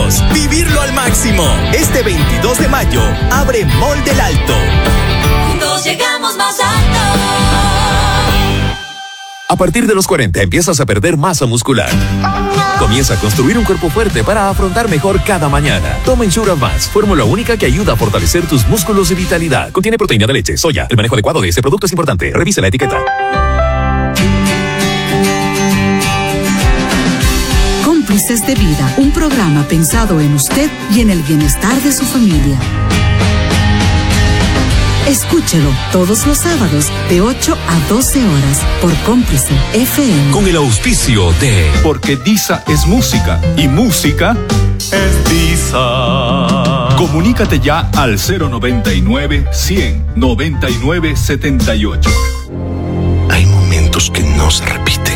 juntos, vivirlo al máximo. Este 22 de mayo, abre Mall del Alto. Juntos llegamos más alto. A partir de los 40 empiezas a perder masa muscular. Comienza a construir un cuerpo fuerte para afrontar mejor cada mañana. Toma Ensure Advance, fórmula única que ayuda a fortalecer tus músculos y vitalidad. Contiene proteína de leche, soya. El manejo adecuado de este producto es importante. Revise la etiqueta. Cómplices de Vida, un programa pensado en usted y en el bienestar de su familia. Escúchelo todos los sábados de 8 a 12 horas por Cómplice FM. Con el auspicio de... Porque Disa es música y música es Disa. Comunícate ya al 099-100-9978. Hay momentos que no se repiten.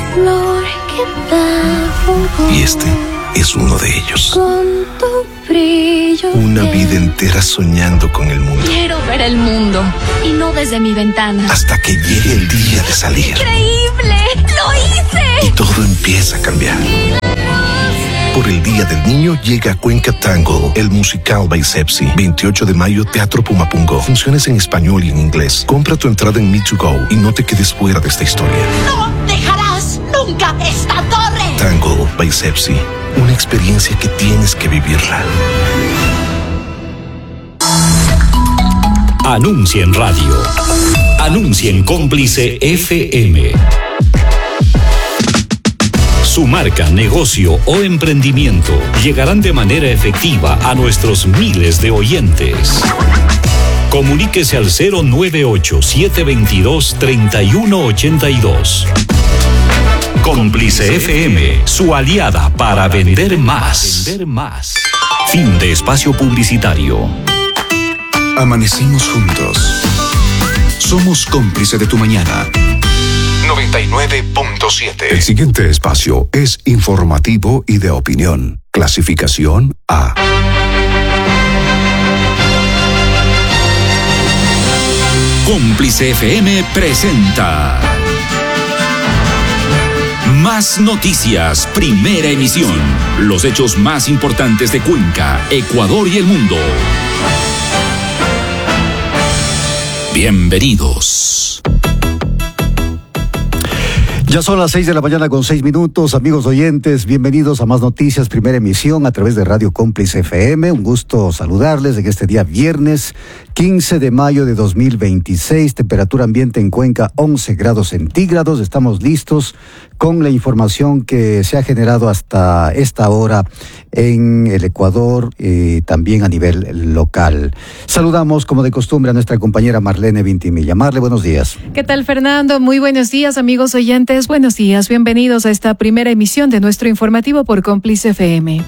Y este es uno de ellos. Con tu brillo. Una vida entera soñando con el mundo. Quiero ver el mundo y no desde mi ventana. Hasta que llegue el día de salir. ¡Increíble! ¡Lo hice! Y todo empieza a cambiar. Por el Día del Niño llega a Cuenca Tango, el musical by Sepsi. 28 de mayo, Teatro Pumapungo. Funciones en español y en inglés. Compra tu entrada en Me2Go y no te quedes fuera de esta historia. ¡No dejarás nunca esta torre! Tango by Sepsi. Una experiencia que tienes que vivirla. Anuncia en radio. Anuncia en Cómplice FM. Su marca, negocio o emprendimiento llegarán de manera efectiva a nuestros miles de oyentes. Comuníquese al 098-722-3182. Cómplice FM, su aliada para vender más. Fin de espacio publicitario. Amanecimos juntos. Somos cómplice de tu mañana. 99.7. El siguiente espacio es informativo y de opinión. Clasificación A. Cómplice FM presenta Más Noticias, primera emisión. Los hechos más importantes de Cuenca, Ecuador y el mundo. Bienvenidos. Ya son las 6 de la mañana con 6 minutos, amigos oyentes, bienvenidos a Más Noticias, primera emisión a través de Radio Cómplice FM. Un gusto saludarles en este día viernes 15 de mayo de 2026, temperatura ambiente en Cuenca 11 grados centígrados. Estamos listos con la información que se ha generado hasta esta hora en el Ecuador y también a nivel local. Saludamos como de costumbre a nuestra compañera Marlene Vintimilla. Marle, buenos días. ¿Qué tal, Fernando? Muy buenos días, amigos oyentes. Buenos días, bienvenidos a esta primera emisión de nuestro informativo por Cómplice FM.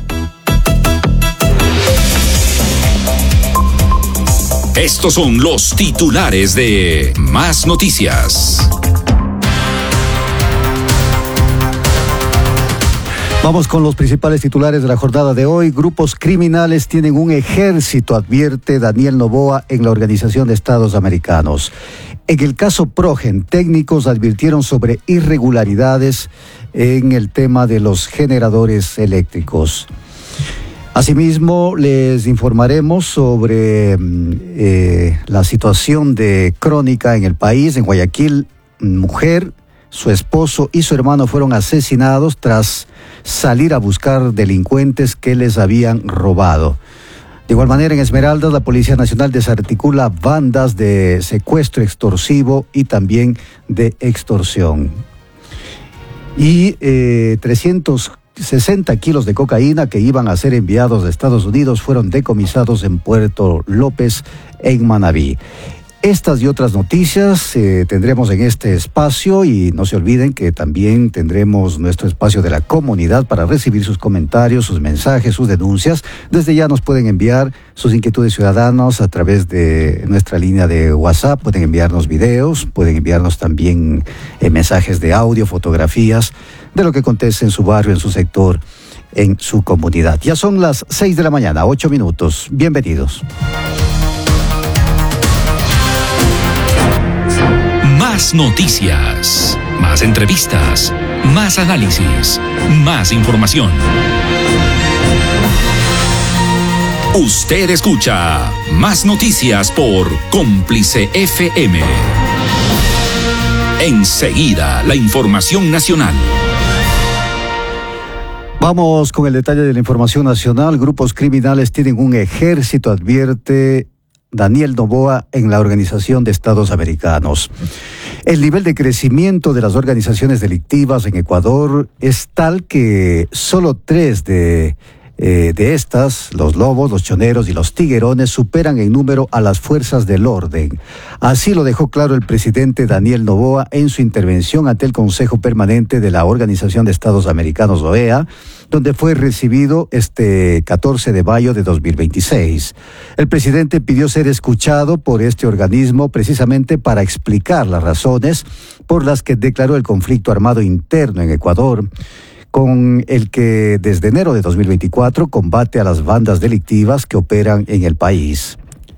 Estos son los titulares de Más Noticias. Vamos con los principales titulares de la jornada de hoy. Grupos criminales tienen un ejército, advierte Daniel Noboa en la Organización de Estados Americanos. En el caso Progen, técnicos advirtieron sobre irregularidades en el tema de los generadores eléctricos. Asimismo, les informaremos sobre la situación de crónica en el país. En Guayaquil, mujer, su esposo y su hermano fueron asesinados tras salir a buscar delincuentes que les habían robado. De igual manera, en Esmeraldas, la Policía Nacional desarticula bandas de secuestro extorsivo y también de extorsión. Y 360 kilos de cocaína que iban a ser enviados de Estados Unidos fueron decomisados en Puerto López, en Manabí. Estas y otras noticias tendremos en este espacio y no se olviden que también tendremos nuestro espacio de la comunidad para recibir sus comentarios, sus mensajes, sus denuncias. Desde ya nos pueden enviar sus inquietudes ciudadanos a través de nuestra línea de WhatsApp, pueden enviarnos videos, pueden enviarnos también mensajes de audio, fotografías de lo que acontece en su barrio, en su sector, en su comunidad. Ya son las 6 de la mañana, 8 minutos. Bienvenidos. Más noticias, más entrevistas, más análisis, más información. Usted escucha Más Noticias por Cómplice FM. Enseguida, la información nacional. Vamos con el detalle de la información nacional. Grupos criminales tienen un ejército, advierte Daniel Noboa en la Organización de Estados Americanos. El nivel de crecimiento de las organizaciones delictivas en Ecuador es tal que solo 3 de estas, los lobos, los choneros y los tiguerones, superan en número a las fuerzas del orden. Así lo dejó claro el presidente Daniel Noboa en su intervención ante el Consejo Permanente de la Organización de Estados Americanos, OEA, donde fue recibido este 14 de mayo de 2026. El presidente pidió ser escuchado por este organismo precisamente para explicar las razones por las que declaró el conflicto armado interno en Ecuador, con el que desde enero de 2024 combate a las bandas delictivas que operan en el país.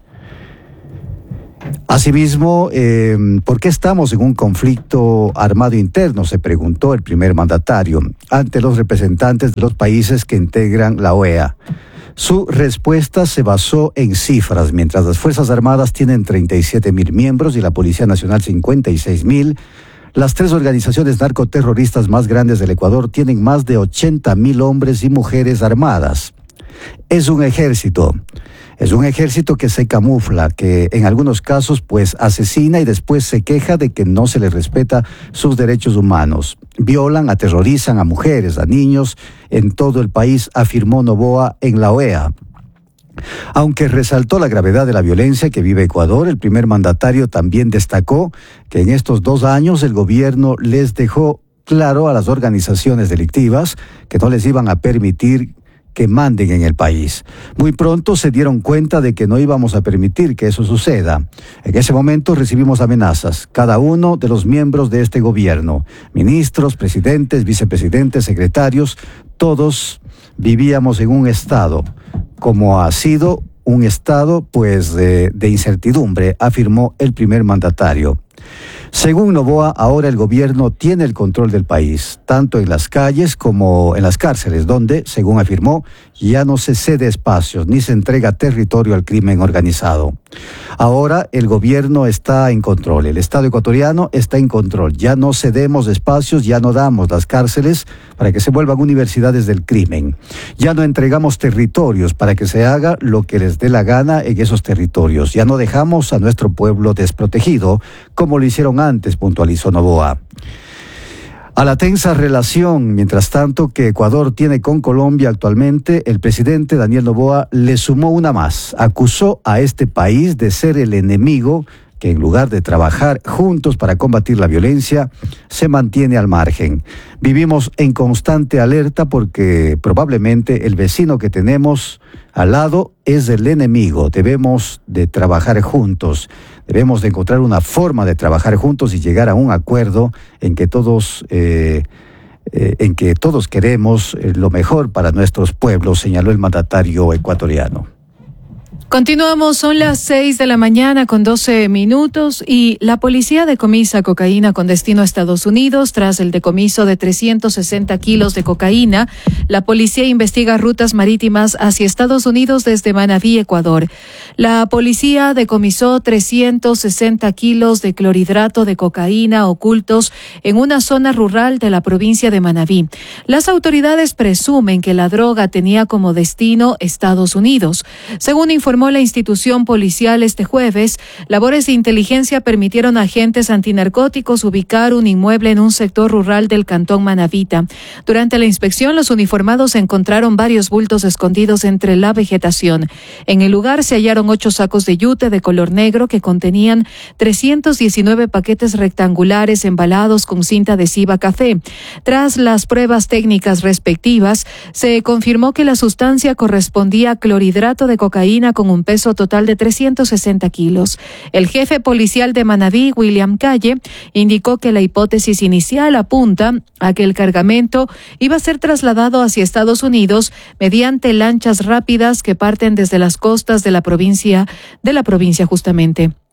Asimismo, ¿por qué estamos en un conflicto armado interno?, se preguntó el primer mandatario ante los representantes de los países que integran la OEA. Su respuesta se basó en cifras. Mientras las Fuerzas Armadas tienen 37.000 miembros y la Policía Nacional 56.000, las 3 organizaciones narcoterroristas más grandes del Ecuador tienen más de 80.000 hombres y mujeres armadas. Es un ejército que se camufla, que en algunos casos pues asesina y después se queja de que no se les respeta sus derechos humanos. Violan, aterrorizan a mujeres, a niños en todo el país, afirmó Noboa en la OEA. Aunque resaltó la gravedad de la violencia que vive Ecuador, el primer mandatario también destacó que en estos 2 años el gobierno les dejó claro a las organizaciones delictivas que no les iban a permitir que manden en el país. Muy pronto se dieron cuenta de que no íbamos a permitir que eso suceda. En ese momento recibimos amenazas, cada uno de los miembros de este gobierno, ministros, presidentes, vicepresidentes, secretarios, todos vivíamos en un estado, como ha sido un estado pues de incertidumbre, afirmó el primer mandatario. Según Noboa, ahora el gobierno tiene el control del país, tanto en las calles como en las cárceles, donde, según afirmó, ya no se cede espacios ni se entrega territorio al crimen organizado. Ahora el gobierno está en control, el Estado ecuatoriano está en control, ya no cedemos espacios, ya no damos las cárceles para que se vuelvan universidades del crimen, ya no entregamos territorios para que se haga lo que les dé la gana en esos territorios, ya no dejamos a nuestro pueblo desprotegido como lo hicieron antes, puntualizó Noboa. A la tensa relación, mientras tanto, que Ecuador tiene con Colombia actualmente, el presidente Daniel Noboa le sumó una más. Acusó a este país de ser el enemigo que en lugar de trabajar juntos para combatir la violencia, se mantiene al margen. Vivimos en constante alerta porque probablemente el vecino que tenemos al lado es el enemigo. Debemos de trabajar juntos. Debemos de encontrar una forma de trabajar juntos y llegar a un acuerdo en que todos queremos lo mejor para nuestros pueblos, señaló el mandatario ecuatoriano. Continuamos, son las 6 de la mañana con 12 minutos y la policía decomisa cocaína con destino a Estados Unidos. Tras el decomiso de 360 kilos de cocaína, la policía investiga rutas marítimas hacia Estados Unidos desde Manabí, Ecuador. La policía decomisó 360 kilos de clorhidrato de cocaína ocultos en una zona rural de la provincia de Manabí. Las autoridades presumen que la droga tenía como destino Estados Unidos. Según informó la institución policial este jueves, labores de inteligencia permitieron a agentes antinarcóticos ubicar un inmueble en un sector rural del cantón Manabita. Durante la inspección, los uniformados encontraron varios bultos escondidos entre la vegetación. En el lugar se hallaron 8 sacos de yute de color negro que contenían 319 paquetes rectangulares embalados con cinta adhesiva café. Tras las pruebas técnicas respectivas, se confirmó que la sustancia correspondía a clorhidrato de cocaína con un peso total de 360 kilos. El jefe policial de Manabí, William Calle, indicó que la hipótesis inicial apunta a que el cargamento iba a ser trasladado hacia Estados Unidos mediante lanchas rápidas que parten desde las costas de la provincia justamente.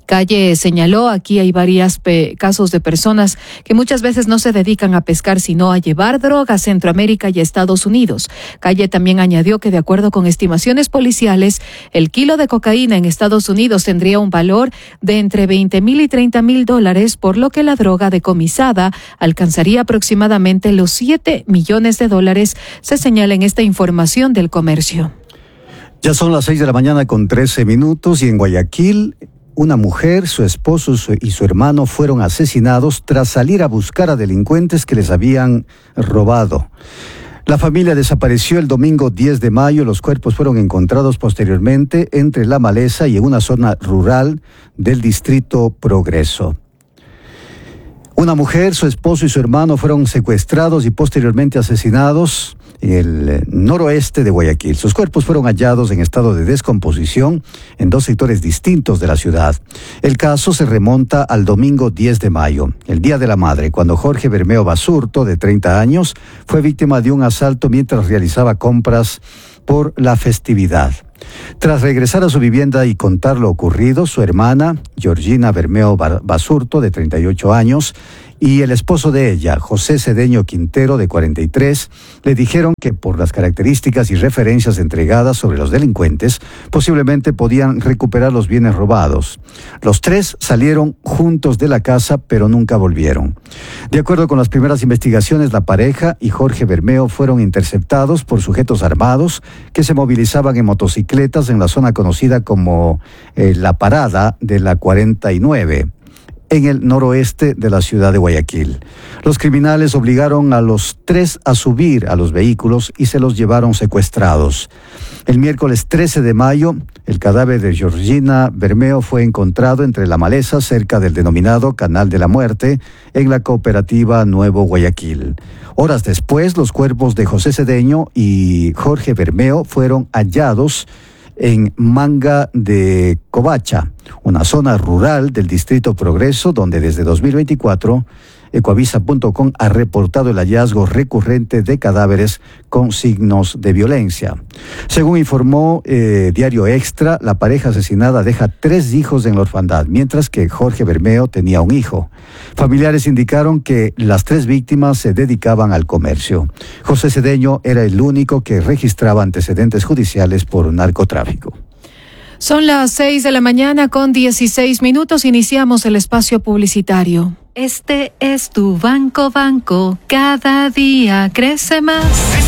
Calle señaló, aquí hay varios casos de personas que muchas veces no se dedican a pescar, sino a llevar droga a Centroamérica y Estados Unidos. Calle también añadió que de acuerdo con estimaciones policiales, el kilo de cocaína en Estados Unidos tendría un valor de entre $20,000 y $30,000, por lo que la droga decomisada alcanzaría aproximadamente los $7 millones, se señala en esta información del comercio. Ya son las 6:13 a.m. y en Guayaquil, una mujer, su esposo y su hermano fueron asesinados tras salir a buscar a delincuentes que les habían robado. La familia desapareció el domingo 10 de mayo. Los cuerpos fueron encontrados posteriormente entre la maleza y en una zona rural del distrito Progreso. Una mujer, su esposo y su hermano fueron secuestrados y posteriormente asesinados en el noroeste de Guayaquil. Sus cuerpos fueron hallados en estado de descomposición en dos sectores distintos de la ciudad. El caso se remonta al domingo 10 de mayo, el Día de la Madre, cuando Jorge Bermeo Basurto, de 30 años, fue víctima de un asalto mientras realizaba compras por la festividad. Tras regresar a su vivienda y contar lo ocurrido, su hermana, Georgina Bermeo Basurto, de 38 años, y el esposo de ella, José Cedeño Quintero, de 43, le dijeron que por las características y referencias entregadas sobre los delincuentes, posiblemente podían recuperar los bienes robados. Los tres salieron juntos de la casa, pero nunca volvieron. De acuerdo con las primeras investigaciones, la pareja y Jorge Bermeo fueron interceptados por sujetos armados que se movilizaban en motocicletas en la zona conocida como La Parada de la 49. En el noroeste de la ciudad de Guayaquil. Los criminales obligaron a los tres a subir a los vehículos y se los llevaron secuestrados. El miércoles 13 de mayo, el cadáver de Georgina Bermeo fue encontrado entre la maleza cerca del denominado Canal de la Muerte en la cooperativa Nuevo Guayaquil. Horas después, los cuerpos de José Cedeño y Jorge Bermeo fueron hallados en Manga de Covacha, una zona rural del distrito Progreso, donde desde 2024 Ecoavisa.com ha reportado el hallazgo recurrente de cadáveres con signos de violencia. Según informó Diario Extra, la pareja asesinada deja 3 hijos en la orfandad, mientras que Jorge Bermeo tenía un hijo. Familiares indicaron que las 3 víctimas se dedicaban al comercio. José Cedeño era el único que registraba antecedentes judiciales por narcotráfico. Son las 6:16 a.m. Iniciamos el espacio publicitario. Este es tu Banco, cada día crece más.